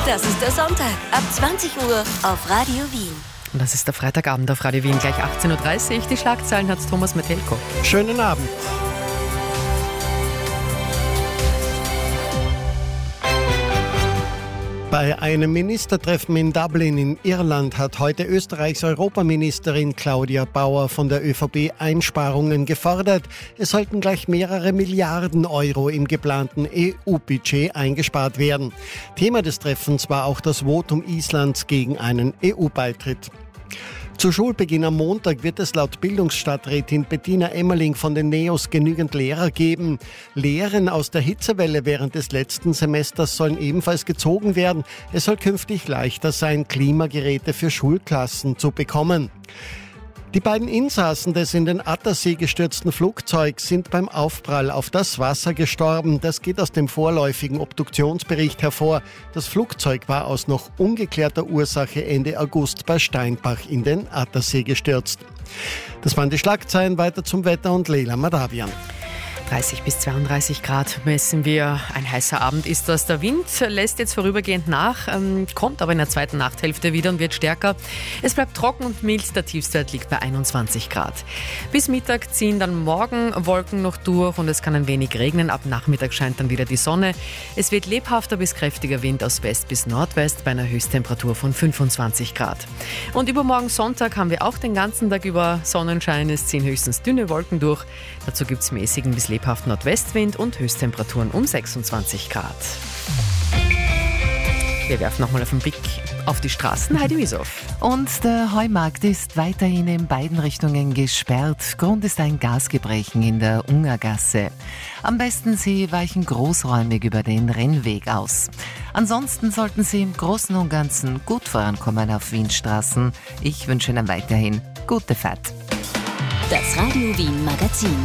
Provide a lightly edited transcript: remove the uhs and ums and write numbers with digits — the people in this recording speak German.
Das ist der Sonntag ab 20 Uhr auf Radio Wien. Und das ist der Freitagabend auf Radio Wien, gleich 18.30 Uhr. Die Schlagzeilen hat Thomas Metelko. Schönen Abend. Bei einem Ministertreffen in Dublin in Irland hat heute Österreichs Europaministerin Claudia Bauer von der ÖVP Einsparungen gefordert. Es sollten gleich mehrere Milliarden Euro im geplanten EU-Budget eingespart werden. Thema des Treffens war auch das Votum Islands gegen einen EU-Beitritt. Zu Schulbeginn am Montag wird es laut Bildungsstadträtin Bettina Emmerling von den NEOS genügend Lehrer geben. Lehren aus der Hitzewelle während des letzten Semesters sollen ebenfalls gezogen werden. Es soll künftig leichter sein, Klimageräte für Schulklassen zu bekommen. Die beiden Insassen des in den Attersee gestürzten Flugzeugs sind beim Aufprall auf das Wasser gestorben. Das geht aus dem vorläufigen Obduktionsbericht hervor. Das Flugzeug war aus noch ungeklärter Ursache Ende August bei Steinbach in den Attersee gestürzt. Das waren die Schlagzeilen. Weiter zum Wetter und Leila Madavian. 30 bis 32 Grad messen wir. Ein heißer Abend ist das. Der Wind lässt jetzt vorübergehend nach, kommt aber in der zweiten Nachthälfte wieder und wird stärker. Es bleibt trocken und mild. Der Tiefstwert liegt bei 21 Grad. Bis Mittag ziehen dann morgen Wolken noch durch und es kann ein wenig regnen. Ab Nachmittag scheint dann wieder die Sonne. Es weht lebhafter bis kräftiger Wind aus West bis Nordwest bei einer Höchsttemperatur von 25 Grad. Und übermorgen Sonntag haben wir auch den ganzen Tag über Sonnenschein. Es ziehen höchstens dünne Wolken durch. Dazu gibt es mäßigen bis lebhaften Nordwestwind und Höchsttemperaturen um 26 Grad. Wir werfen nochmal auf den Blick auf die Straßen. Heidi Wiesow. Und der Heumarkt ist weiterhin in beiden Richtungen gesperrt. Grund ist ein Gasgebrechen in der Ungergasse. Am besten Sie weichen großräumig über den Rennweg aus. Ansonsten sollten Sie im Großen und Ganzen gut vorankommen auf Wienstraßen. Ich wünsche Ihnen weiterhin gute Fahrt. Das Radio Wien Magazin.